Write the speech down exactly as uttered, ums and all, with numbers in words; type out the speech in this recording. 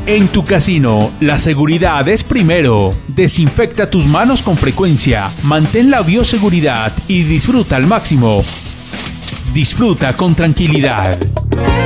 En tu casino, la seguridad es primero. Desinfecta tus manos con frecuencia, mantén la bioseguridad y disfruta al máximo. Disfruta con tranquilidad.